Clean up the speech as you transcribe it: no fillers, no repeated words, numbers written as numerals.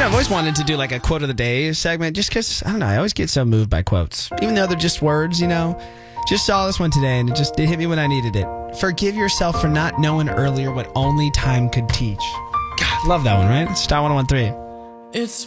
I've always wanted to do like a quote of the day segment just because, I don't know, I always get so moved by quotes. Even though they're just words, you know. Just saw this one today and it hit me when I needed it. Forgive yourself for not knowing earlier what only time could teach. God, love that one, right? It's Star 101.3. It's